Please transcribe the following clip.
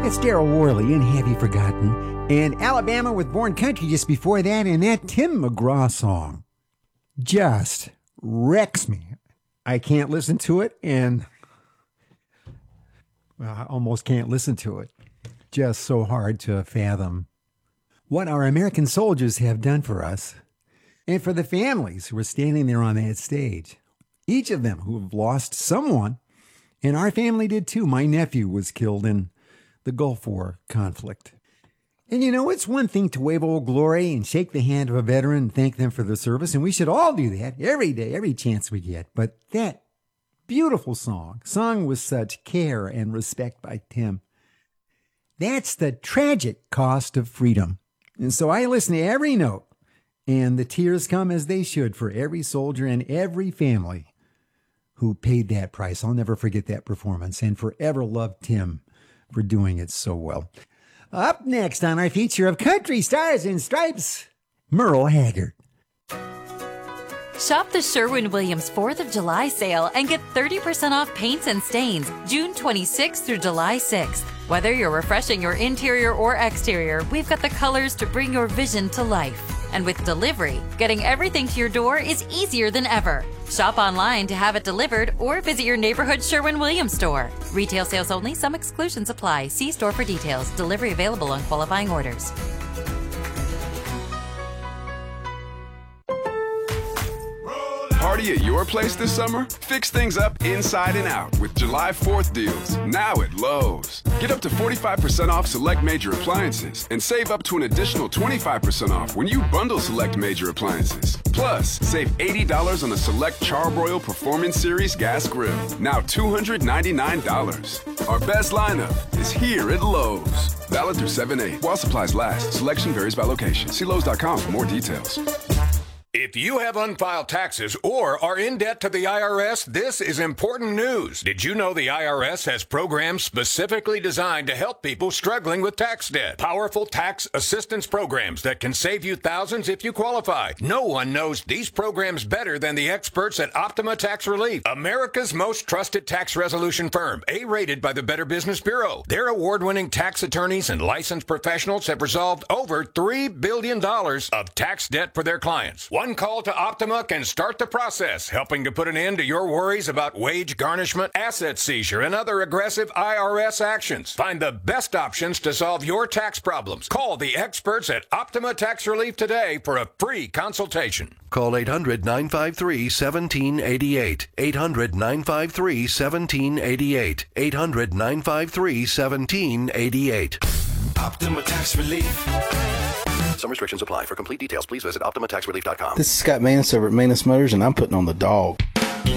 It's Daryl Worley in Have You Forgotten? And Alabama with Born Country just before that, and that Tim McGraw song just wrecks me. I can't listen to it, and I almost can't listen to it. Just so hard to fathom what our American soldiers have done for us and for the families who are standing there on that stage. Each of them who have lost someone, and our family did too. My nephew was killed in the Gulf War conflict. And you know, it's one thing to wave Old Glory and shake the hand of a veteran and thank them for their service, and we should all do that every day, every chance we get. But that beautiful song, sung with such care and respect by Tim, that's the tragic cost of freedom. And so I listen to every note, and the tears come as they should for every soldier and every family who paid that price. I'll never forget that performance and forever love Tim for doing it so well. Up next on our feature of Country Stars and Stripes, Merle Haggard. Shop the Sherwin-Williams 4th of July sale and get 30% off paints and stains June 26th through July 6th. Whether you're refreshing your interior or exterior, we've got the colors to bring your vision to life. And with delivery, getting everything to your door is easier than ever. Shop online to have it delivered or visit your neighborhood Sherwin-Williams store. Retail sales only. Some exclusions apply. See store for details. Delivery available on qualifying orders. Party at your place this summer? Fix things up inside and out with July 4th deals, now at Lowe's. Get up to 45% off select major appliances and save up to an additional 25% off when you bundle select major appliances. Plus, save $80 on a select Charbroil Performance Series gas grill, now $299. Our best lineup is here at Lowe's. Valid through 7/8 while supplies last. Selection varies by location. See Lowe's.com for more details. If you have unfiled taxes or are in debt to the IRS, this is important news. Did you know the IRS has programs specifically designed to help people struggling with tax debt? Powerful tax assistance programs that can save you thousands if you qualify. No one knows these programs better than the experts at Optima Tax Relief, America's most trusted tax resolution firm, A-rated by the Better Business Bureau. Their award-winning tax attorneys and licensed professionals have resolved over $3 billion of tax debt for their clients. One call to Optima can start the process, helping to put an end to your worries about wage garnishment, asset seizure, and other aggressive IRS actions. Find the best options to solve your tax problems. Call the experts at Optima Tax Relief today for a free consultation. Call 800-953-1788. 800-953-1788. 800-953-1788. Optima Tax Relief. Some restrictions apply. For complete details, please visit OptimaTaxRelief.com. This is Scott Manus over at Manus Motors, and I'm putting on the dog.